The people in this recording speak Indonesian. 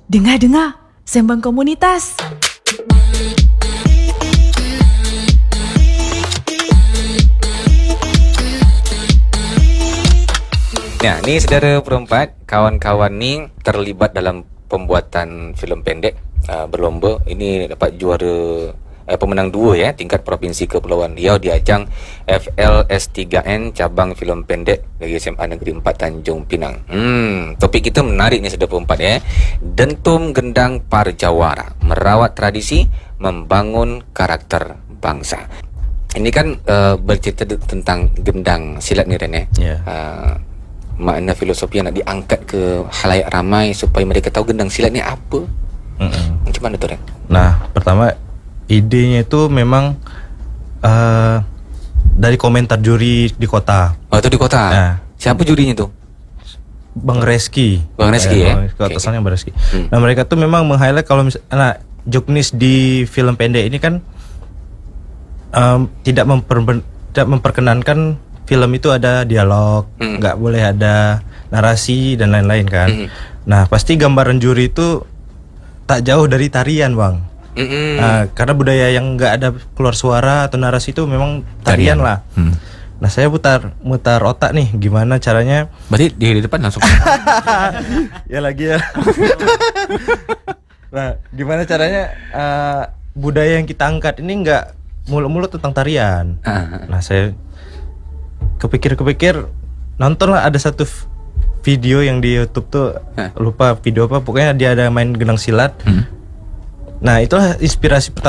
Dengar-dengar, sembang komunitas. Nah, ni saudara perempat, kawan-kawan ni terlibat dalam pembuatan filem pendek berlomba. Ini dapat juara pemenang 2 ya, tingkat Provinsi Kepulauan Riau di ajang FLS3N cabang filem pendek dari SMA Negeri 4 Tanjung Pinang. Topik kita menarik ni saudara perempat ya. Dentum Gendang Parjawara, merawat tradisi, membangun karakter bangsa. Ini kan bercerita tentang gendang silat ni Ren ya. Makna filosofi yang nak diangkat ke khalayak ramai supaya mereka tahu gendang silat ni apa. Macam mana tu Ren? Nah, pertama idenya itu memang dari komentar juri di kota. Oh, itu di kota. Nah, siapa jurinya tu? Bang Reski. Bang Reski ya. Keatasannya Bang Reski. Nah, mereka tuh memang meng-highlight kalau misalnya joknis di film pendek ini kan tidak memperkenankan film itu ada dialog, nggak boleh ada narasi dan lain-lain kan. Nah, pasti gambaran juri itu tak jauh dari tarian, Bang. Karena budaya yang nggak ada keluar suara atau narasi itu memang tarian lah. Nah, saya mutar otak nih, gimana caranya? Berarti di depan langsung. Ya lagi ya. Nah, gimana caranya budaya yang kita angkat ini nggak mulut-mulut tentang tarian. Nah, saya kepikir nonton lah, ada satu video yang di YouTube tuh, lupa video apa, pokoknya dia ada main gendang silat. Nah, itulah inspirasi pertama